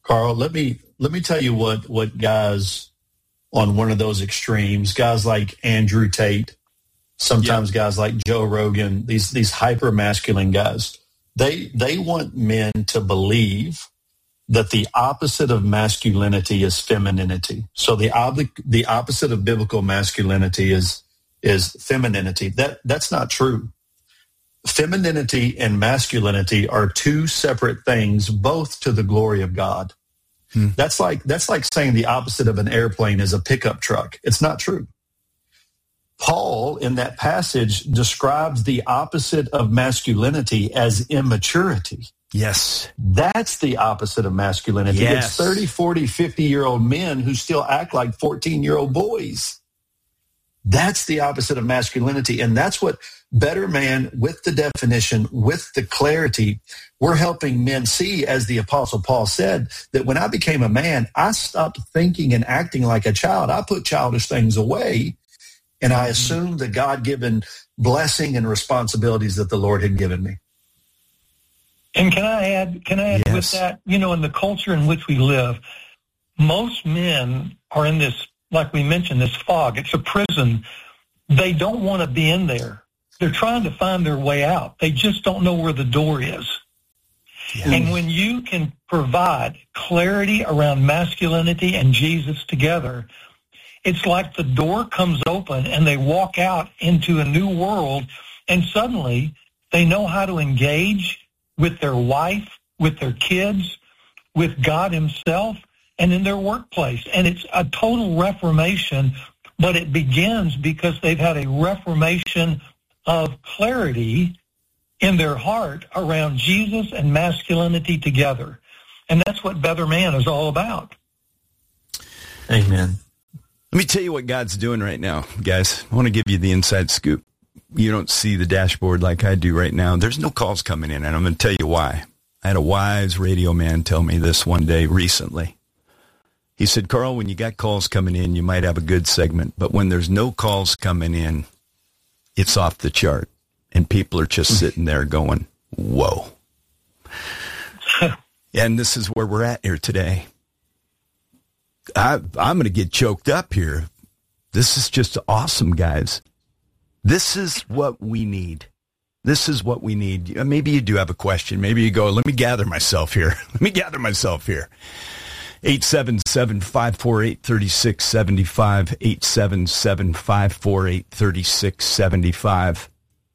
Carl, let me tell you what guys on one of those extremes, guys like Andrew Tate, sometimes guys like Joe Rogan, these hyper masculine guys, they want men to believe that the opposite of masculinity is femininity. So the opposite of biblical masculinity is femininity. That's not true. Femininity and masculinity are two separate things, both to the glory of God. That's like saying the opposite of an airplane is a pickup truck. It's not true. Paul, in that passage, describes the opposite of masculinity as immaturity. Yes. That's the opposite of masculinity. Yes. It's 30, 40, 50-year-old men who still act like 14-year-old boys. That's the opposite of masculinity. And that's what Better Man, with the definition, with the clarity, we're helping men see, as the Apostle Paul said, that when I became a man, I stopped thinking and acting like a child. I put childish things away, and I assumed the God-given blessing and responsibilities that the Lord had given me. And can I add Yes. with that, in the culture in which we live, most men are in this, like we mentioned, this fog. It's a prison. They don't want to be in there. They're trying to find their way out. They just don't know where the door is. Yeah. And when you can provide clarity around masculinity and Jesus together, it's like the door comes open and they walk out into a new world, and suddenly they know how to engage with their wife, with their kids, with God himself, and in their workplace. And it's a total reformation, but it begins because they've had a reformation of clarity in their heart around Jesus and masculinity together. And that's what Better Man is all about. Amen. Let me tell you what God's doing right now, guys. I want to give you the inside scoop. You don't see the dashboard like I do right now. There's no calls coming in, and I'm going to tell you why. I had a wise radio man tell me this one day recently. He said, Carl, when you got calls coming in, you might have a good segment, but when there's no calls coming in, it's off the chart, and people are just sitting there going, whoa. And this is where we're at here today. I'm going to get choked up here. This is just awesome, guys. This is what we need. This is what we need. Maybe you do have a question. Maybe you go, let me gather myself here. 877-548-3675. 877-548-3675.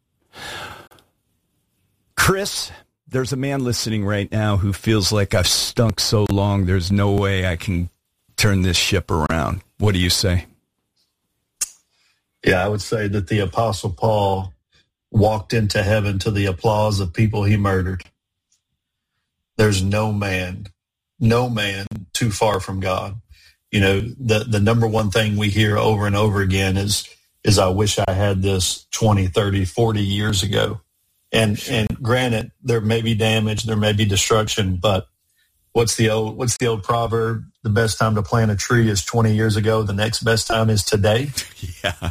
Chris, there's a man listening right now who feels like I've stunk so long, there's no way I can turn this ship around. What do you say? Yeah, I would say that the Apostle Paul walked into heaven to the applause of people he murdered. There's no man too far from God. The number one thing we hear over and over again is I wish I had this 20, 30, 40 years ago. And granted, there may be damage, there may be destruction, but what's the old proverb? The best time to plant a tree is 20 years ago. The next best time is today. Yeah.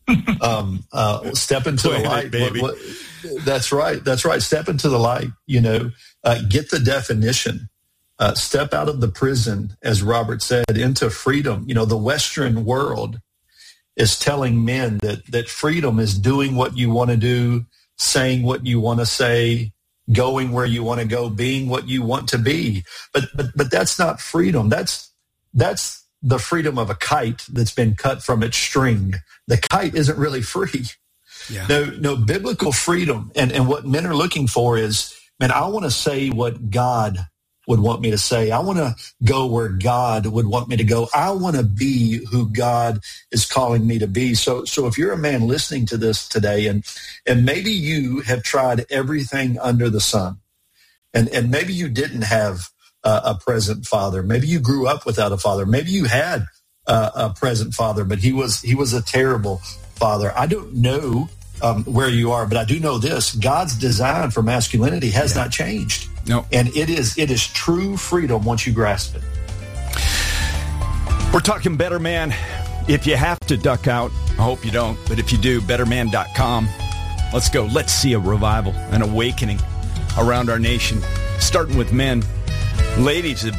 Step into the light, baby. That's right. Step into the light. Get the definition. Step out of the prison, as Robert said, into freedom. The Western world is telling men that freedom is doing what you want to do, saying what you want to say, going where you want to go, being what you want to be. But that's not freedom. That's the freedom of a kite that's been cut from its string. The kite isn't really free. Yeah. No, biblical freedom and what men are looking for is, man, I want to say what God would want me to say. I want to go where God would want me to go. I want to be who God is calling me to be. So if you're a man listening to this today, and maybe you have tried everything under the sun, and maybe you didn't have a present father. Maybe you grew up without a father. Maybe you had a present father, but he was a terrible father. I don't know where you are, but I do know this: God's design for masculinity has not changed. No, and it is true freedom once you grasp it. We're talking Better Man. If you have to duck out, I hope you don't, but if you do, betterman.com. Let's go. Let's see a revival, an awakening around our nation, starting with men. Ladies,